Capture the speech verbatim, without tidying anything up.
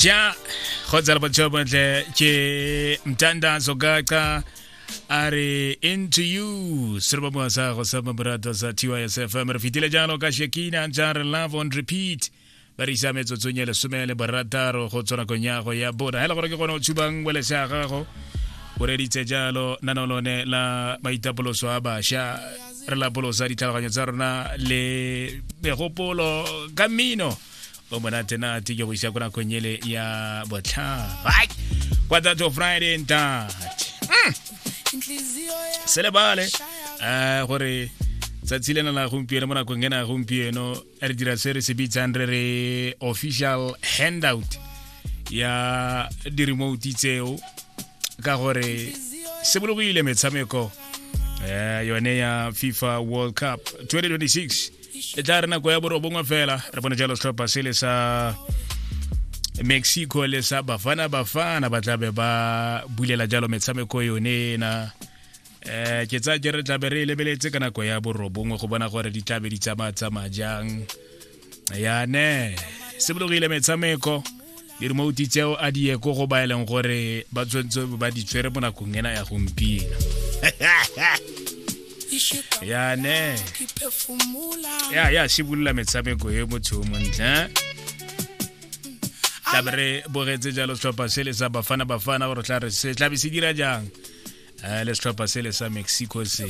Ja khotsa botshobotle ke mtandazo gaqa are into you serba mo sa go sa mabrata sa T Y S F M re fitile jalo ka Shekina Njare Love on repeat bari sa metso tsonyele somele barataro go tsona konyago ya boda hela gore ke gona o tshubang wele sa gago gore ditse jalo nanolone la maitapoloso a basha re la polosa ditlhaloganyo tsa rona le megopolo camino o mona tena ti go isa kona konyele ya botla hai kwa that Friday nta selebale eh gore tsatsile na gompieno mona go ngena gompieno re dira sere se bitsang re official handout ya di remote tseo ka gore se bologile metshameko eh yone ya FIFA World Cup twenty twenty-six e tla rena go ya borobongwa fela re bona jalo stop sele sa Mexico le sa Bafana Bafana ba tlabe ba bulela jalo metshameko yone na eh ke tsa jere tlabe re lebeletse kana go ya borobongwa go bona gore di tlabe di tsama tsama jang ya ne se bologile metshameko di remote tseo a die go go ba eleng gore ba tswentse ba di tswere bona go ngena ya gompieno ya ne ya ya shibulla metshameko e motho mo ntla tabre boretse jalo stop sele sa Bafana Bafana gore tla re se tla be se dira jang le stop sele sa Mexico se